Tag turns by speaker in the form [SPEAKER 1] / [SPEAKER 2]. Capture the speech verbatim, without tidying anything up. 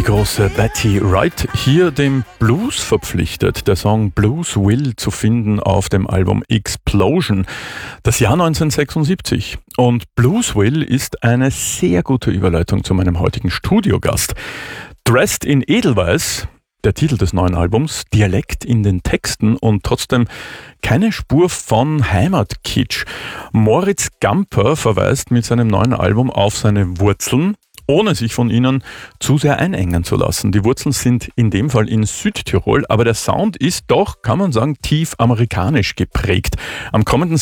[SPEAKER 1] große Betty Wright, hier dem Blues verpflichtet. Der Song Blues Will zu finden auf dem Album Explosion, das Jahr neunzehnhundertsechsundsiebzig. Und Blues Will ist eine sehr gute Überleitung zu meinem heutigen Studiogast. Dressed in Edelweiß, der Titel des neuen Albums, Dialekt in den Texten und trotzdem keine Spur von Heimatkitsch. Moritz Gamper verweist mit seinem neuen Album auf seine Wurzeln, ohne sich von ihnen zu sehr einengen zu lassen. Die Wurzeln sind in dem Fall in Südtirol, aber der Sound ist doch, kann man sagen, tief amerikanisch geprägt. Am kommenden